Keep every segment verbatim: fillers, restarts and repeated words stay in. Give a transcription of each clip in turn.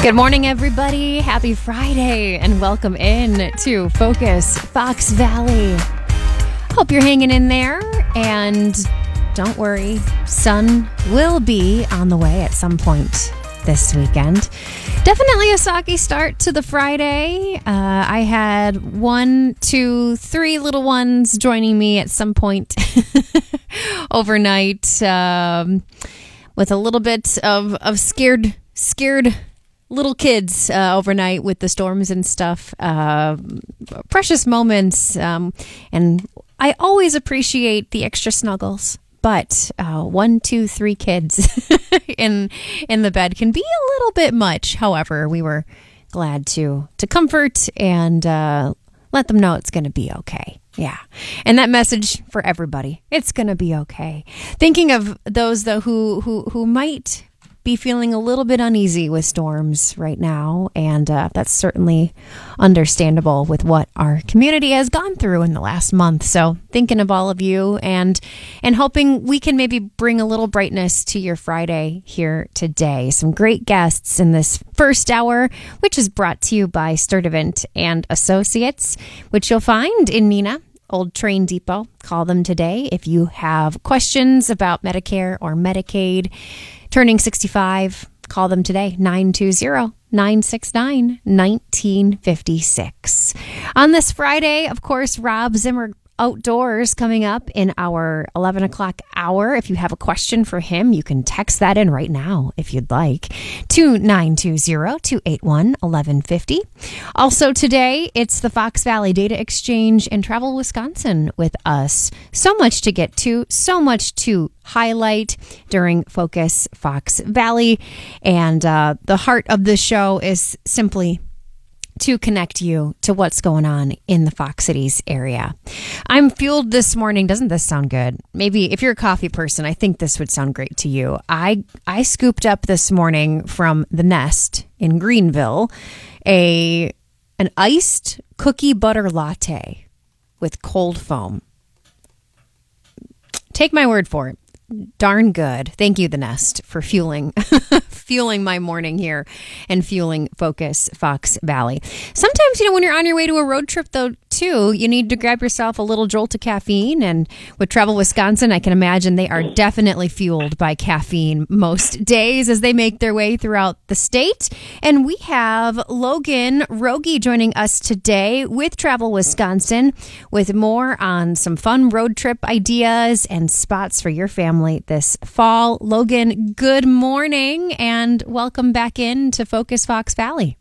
Good morning, everybody. Happy Friday, and welcome in to Focus Fox Valley. Hope you're hanging in there, and don't worry, sun will be on the way at some point this weekend. Definitely a soggy start to the Friday. Uh, I had one, two, three little ones joining me at some point overnight um, with a little bit of, of scared, scared little kids uh, overnight with the storms and stuff. Uh, precious moments. Um, and I always appreciate the extra snuggles. But uh, one, two, three kids in in the bed can be a little bit much. However, we were glad to to comfort and uh, let them know it's going to be okay. Yeah. And that message for everybody, it's going to be okay. Thinking of those, though, who who who might be feeling a little bit uneasy with storms right now. And uh, that's certainly understandable with what our community has gone through in the last month. So thinking of all of you and and hoping we can maybe bring a little brightness to your Friday here today. Some great guests in this first hour, which is brought to you by Sturdivant and Associates, which you'll find in Neenah, Old Train Depot. Call them today if you have questions about Medicare or Medicaid. Turning sixty-five, call them today, nine two zero, nine six nine, one nine five six. On this Friday, of course, Rob Zimmer Outdoors coming up in our eleven o'clock hour. If you have a question for him, you can text that in right now if you'd like, to nine two zero, two eight one, one one five zero. Also today, it's the Fox Valley Data Exchange and Travel Wisconsin with us. So much to get to, so much to highlight during Focus Fox Valley. And uh, the heart of the show is simply to connect you to what's going on in the Fox Cities area. I'm fueled this morning. Doesn't this sound good? Maybe if you're a coffee person, I think this would sound great to you. I I scooped up this morning from the Nest in Greenville a an iced cookie butter latte with cold foam. Take my word for it. Darn good. Thank you, The Nest, for fueling fueling my morning here and fueling Focus Fox Valley. Sometimes, you know, when you're on your way to a road trip, though, too, you need to grab yourself a little jolt of caffeine. And with Travel Wisconsin, I can imagine they are definitely fueled by caffeine most days as they make their way throughout the state. And we have Logan Rogie joining us today with Travel Wisconsin with more on some fun road trip ideas and spots for your family this fall. Logan, good morning and welcome back in to Focus Fox Valley.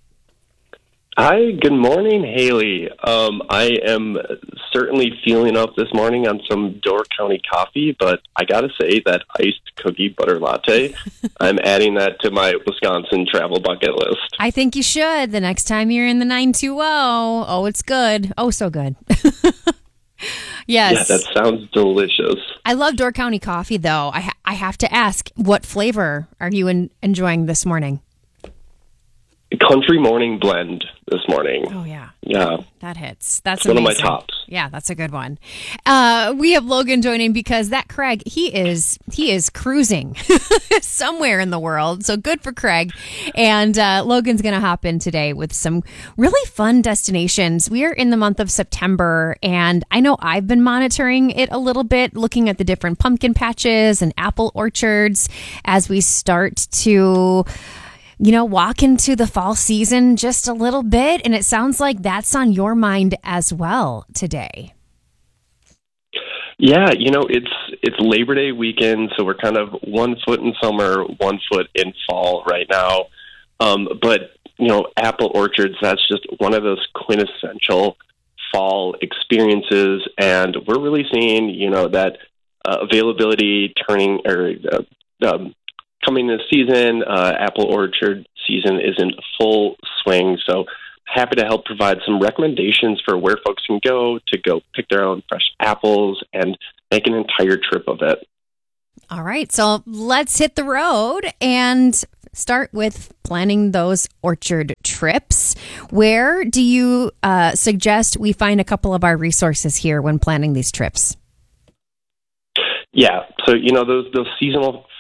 Hi, good morning, Haley. Um, I am certainly feeling up this morning on some Door County coffee, but I got to say that iced cookie butter latte, I'm adding that to my Wisconsin travel bucket list. I think you should the next time you're in the nine two zero. Oh, it's good. Oh, so good. Yes. Yeah, that sounds delicious. I love Door County coffee, though. I ha- I have to ask, what flavor are you en- enjoying this morning? Country morning blend this morning. Oh, yeah. Yeah. That hits. That's one amazing. of my tops. Yeah, that's a good one. Uh, we have Logan joining because that Craig, he is he is cruising somewhere in the world. So good for Craig. And uh, Logan's going to hop in today with some really fun destinations. We are in the month of September, and I know I've been monitoring it a little bit, looking at the different pumpkin patches and apple orchards as we start to, you know, walk into the fall season just a little bit. And it sounds like that's on your mind as well today. Yeah, you know, it's it's Labor Day weekend, so we're kind of one foot in summer, one foot in fall right now. Um, but, you know, apple orchards, that's just one of those quintessential fall experiences. And we're really seeing, you know, that uh, availability turning or uh, um, coming this season. Uh, apple orchard season is in full swing. So happy to help provide some recommendations for where folks can go to go pick their own fresh apples and make an entire trip of it. All right. So let's hit the road and start with planning those orchard trips. Where do you uh, suggest we find a couple of our resources here when planning these trips? Yeah. So, you know, those, those seasonal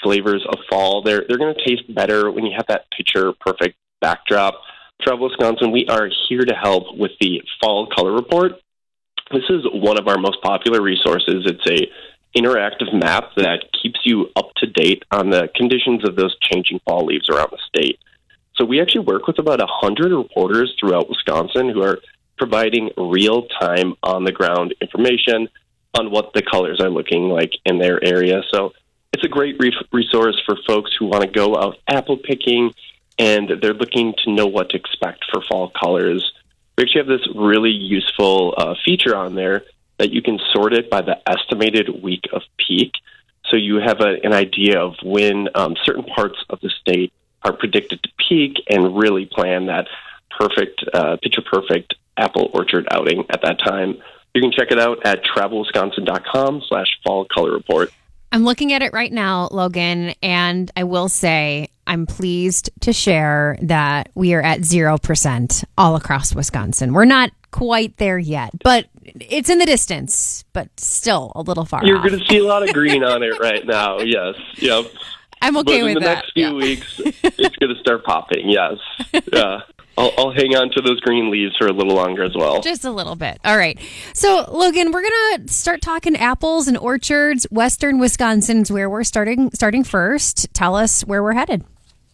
flavors of fall. They're they're going to taste better when you have that picture perfect backdrop. Travel Wisconsin, we are here to help with the Fall Color Report. This is one of our most popular resources. It's a interactive map that keeps you up to date on the conditions of those changing fall leaves around the state. So we actually work with about one hundred reporters throughout Wisconsin who are providing real-time, on-the-ground information on what the colors are looking like in their area. So it's a great re- resource for folks who want to go out apple picking and they're looking to know what to expect for fall colors. We actually have this really useful uh, feature on there that you can sort it by the estimated week of peak. So you have a, an idea of when um, certain parts of the state are predicted to peak and really plan that perfect, uh, picture-perfect apple orchard outing at that time. You can check it out at travelwisconsin.com slash fall color report. I'm looking at it right now, Logan, and I will say I'm pleased to share that we are at zero percent all across Wisconsin. We're not quite there yet, but it's in the distance, but still a little far You're off. going to see a lot of green on it right now, yes. Yep. I'm okay but with in the that. next few yeah. weeks, it's going to start popping, yes. Yeah. I'll, I'll hang on to those green leaves for a little longer as well. Just a little bit. All right. So, Logan, we're going to start talking apples and orchards. Western Wisconsin's where we're starting starting first. Tell us where we're headed.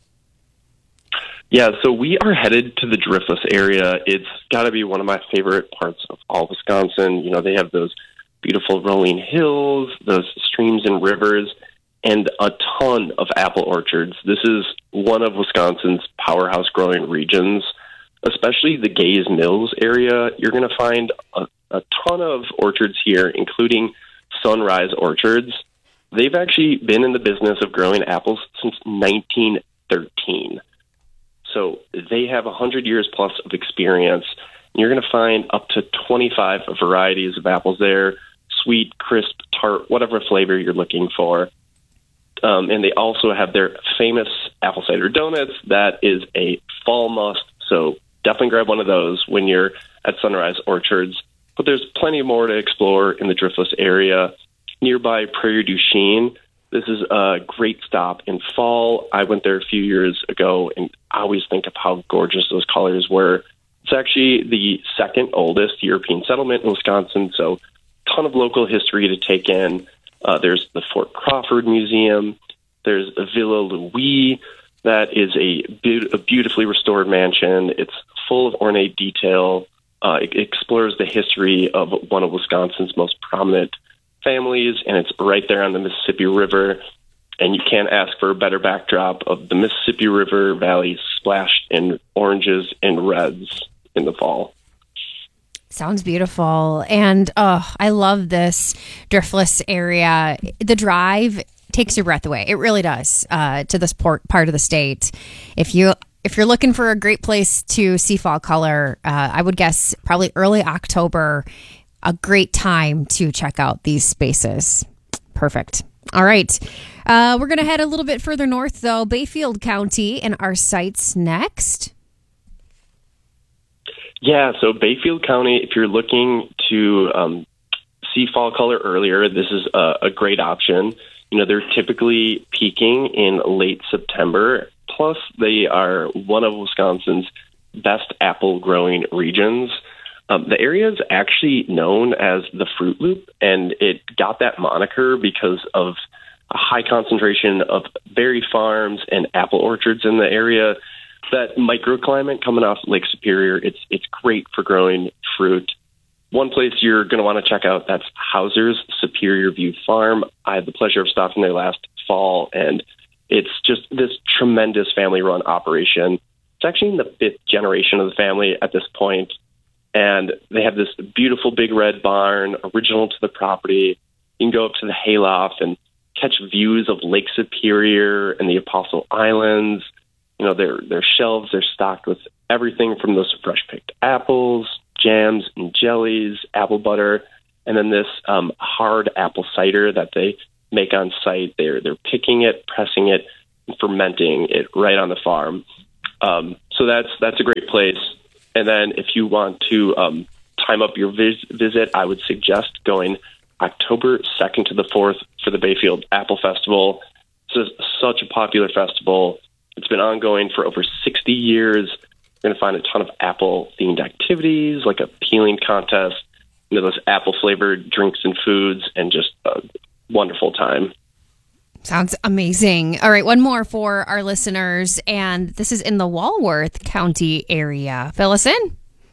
Yeah, so we are headed to the Driftless area. It's got to be one of my favorite parts of all Wisconsin. You know, they have those beautiful rolling hills, those streams and rivers, and a ton of apple orchards. This is one of Wisconsin's powerhouse growing regions, especially the Gaze Mills area. You're going to find a, a ton of orchards here, including Sunrise Orchards. They've actually been in the business of growing apples since nineteen thirteen. So they have one hundred years plus of experience. You're going to find up to twenty-five varieties of apples there, sweet, crisp, tart, whatever flavor you're looking for. Um, and they also have their famous apple cider donuts. That is a fall must, so definitely grab one of those when you're at Sunrise Orchards. But there's plenty more to explore in the Driftless area. Nearby Prairie du Chien, this is a great stop in fall. I went there a few years ago, and I always think of how gorgeous those colors were. It's actually the second oldest European settlement in Wisconsin, so a ton of local history to take in. Uh, there's the Fort Crawford Museum. There's the Villa Louis. That is a, be- a beautifully restored mansion. It's full of ornate detail. Uh, it explores the history of one of Wisconsin's most prominent families, and it's right there on the Mississippi River. And you can't ask for a better backdrop of the Mississippi River Valley splashed in oranges and reds in the fall. Sounds beautiful. And oh, I love this Driftless area. The drive takes your breath away. It really does, uh, to this port, part of the state. If you if you're looking for a great place to see fall color, uh, I would guess probably early October, a great time to check out these spaces. Perfect. All right. Uh, we're going to head a little bit further north, though. Bayfield County and our sites next. Yeah, so Bayfield County, if you're looking to um, see fall color earlier, this is a, a great option. You know, they're typically peaking in late September. Plus, they are one of Wisconsin's best apple growing regions. Um, the area is actually known as the Fruit Loop, and it got that moniker because of a high concentration of berry farms and apple orchards in the area. That microclimate coming off Lake Superior, it's it's great for growing fruit. One place you're going to want to check out, that's Hauser's Superior View Farm. I had the pleasure of stopping there last fall, and it's just this tremendous family-run operation. It's actually in the fifth generation of the family at this point, and they have this beautiful big red barn, original to the property. You can go up to the hayloft and catch views of Lake Superior and the Apostle Islands. You know, their their shelves are stocked with everything from those fresh-picked apples, jams and jellies, apple butter, and then this um, hard apple cider that they make on site. They're they're picking it, pressing it, and fermenting it right on the farm. Um, so that's that's a great place. And then if you want to um, time up your vis- visit, I would suggest going October second to the fourth for the Bayfield Apple Festival. It's such a popular festival. It's been ongoing for over sixty years. You're going to find a ton of apple-themed activities, like a peeling contest, you know, those apple-flavored drinks and foods, and just a wonderful time. Sounds amazing. All right, one more for our listeners, and this is in the Walworth County area. Fill us in.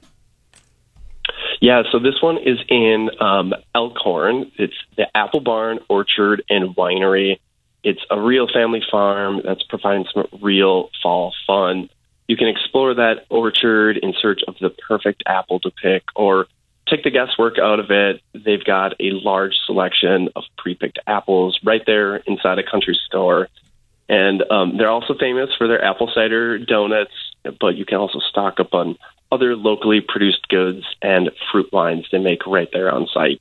Yeah, so this one is in um, Elkhorn. It's the Apple Barn Orchard and Winery. It's a real family farm that's providing some real fall fun. You can explore that orchard in search of the perfect apple to pick, or take the guesswork out of it. They've got a large selection of pre-picked apples right there inside a country store. And um, they're also famous for their apple cider donuts, but you can also stock up on other locally produced goods and fruit wines they make right there on site.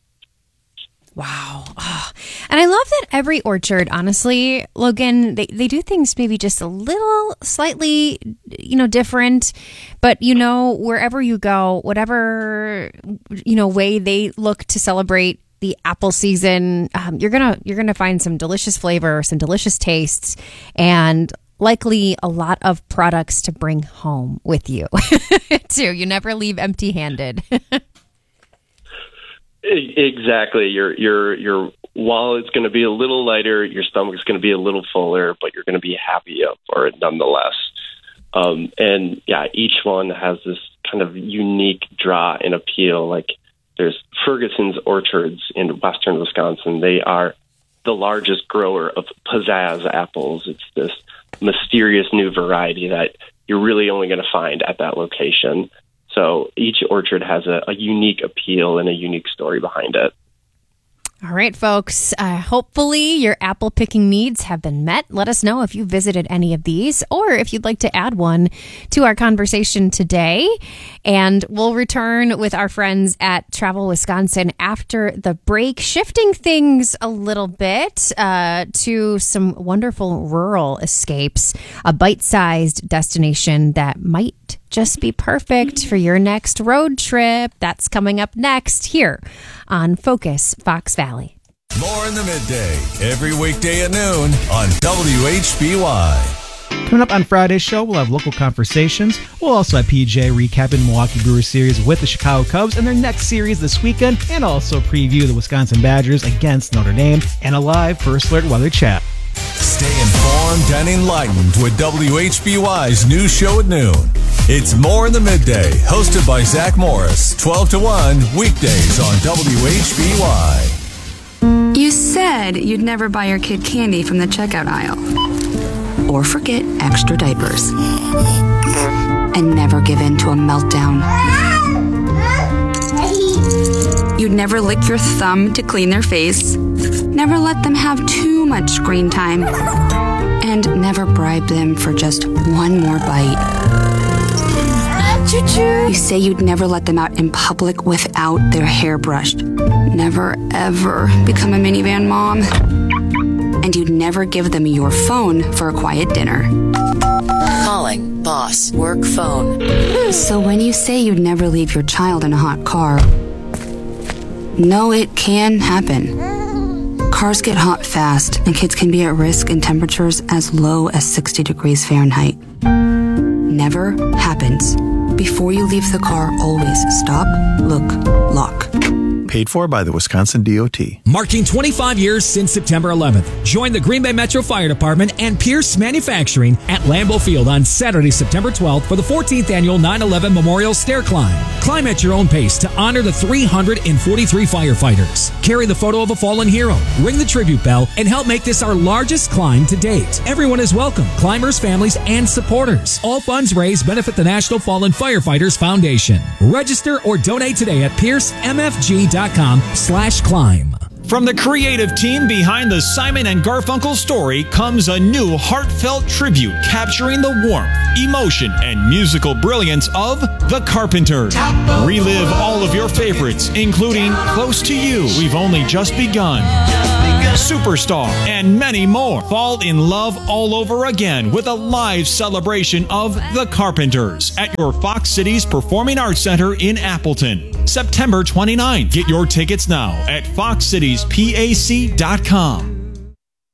Wow. Oh. And I love that every orchard, honestly, Logan, they, they do things maybe just a little slightly, you know, different. But, you know, wherever you go, whatever, you know, way they look to celebrate the apple season, um, you're going to you're going to find some delicious flavor, some delicious tastes, and likely a lot of products to bring home with you, too. You never leave empty-handed. Exactly. Your your your wallet's going to be a little lighter. Your stomach's going to be a little fuller, but you're going to be happy for it nonetheless. Um, and yeah, each one has this kind of unique draw and appeal. Like there's Ferguson's Orchards in western Wisconsin. They are the largest grower of pizzazz apples. It's this mysterious new variety that you're really only going to find at that location. So each orchard has a, a unique appeal and a unique story behind it. All right, folks. Uh, hopefully your apple picking needs have been met. Let us know if you visited any of these or if you'd like to add one to our conversation today. And we'll return with our friends at Travel Wisconsin after the break, shifting things a little bit uh, to some wonderful rural escapes, a bite-sized destination that might just be perfect for your next road trip. That's coming up next here on Focus Fox Valley. More in the midday, every weekday at noon on W H B Y. Coming up on Friday's show, we'll have local conversations. We'll also have P J recapping Milwaukee Brewers series with the Chicago Cubs and their next series this weekend, and also preview the Wisconsin Badgers against Notre Dame, and a live First Alert weather chat. Stay informed and enlightened with W H B Y's news show at noon. It's More in the Midday, hosted by Zach Morris, twelve to one, weekdays on W H B Y. You said you'd never buy your kid candy from the checkout aisle. Or forget extra diapers. And never give in to a meltdown. You'd never lick your thumb to clean their face. Never let them have too much screen time. And never bribe them for just one more bite. You say you'd never let them out in public without their hair brushed. Never, ever become a minivan mom. And you'd never give them your phone for a quiet dinner. Calling boss work phone. So when you say you'd never leave your child in a hot car, no, it can happen. Cars get hot fast, and kids can be at risk in temperatures as low as sixty degrees Fahrenheit. Never happens. Before you leave the car, always stop, look, lock. Paid for by the Wisconsin D O T. Marking twenty-five years since September eleventh. Join the Green Bay Metro Fire Department and Pierce Manufacturing at Lambeau Field on Saturday, September twelfth for the fourteenth Annual nine eleven Memorial Stair Climb. Climb at your own pace to honor the three hundred forty-three firefighters. Carry the photo of a fallen hero, ring the tribute bell, and help make this our largest climb to date. Everyone is welcome, climbers, families, and supporters. All funds raised benefit the National Fallen Firefighters Foundation. Register or donate today at pierce m f g dot com slash climb. From the creative team behind the Simon and Garfunkel story comes a new heartfelt tribute capturing the warmth, emotion, and musical brilliance of The Carpenters. Relive all of your favorites, including Close to You, We've Only Just Begun, Superstar, and many more. Fall in love all over again with a live celebration of The Carpenters at your Fox Cities Performing Arts Center in Appleton, September twenty-ninth. Get your tickets now at fox cities pac dot com.